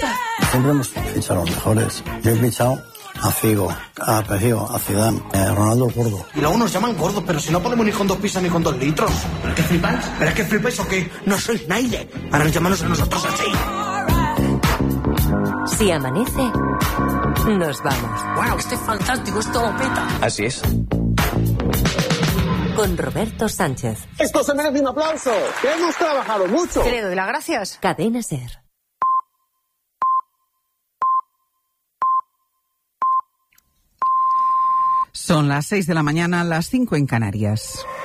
Siempre hemos fichado a los mejores. Yo he fichado a Figo, a Pejigo, a Zidane, a Ronaldo Gordo. Y luego nos llaman gordos, pero si no podemos ni con 2 pizzas ni con 2 litros. ¿Pero qué flipáis? ¿Pero es que flipáis o qué? No sois nadie. Ahora llamarnos a nosotros así. Si amanece, nos vamos. ¡Wow! Este es fantástico, esto lo peta. Así es. Con Roberto Sánchez. Esto se merece un aplauso, que hemos trabajado mucho. Te le doy las gracias. Cadena SER. Son las 6 de la mañana, las 5 en Canarias.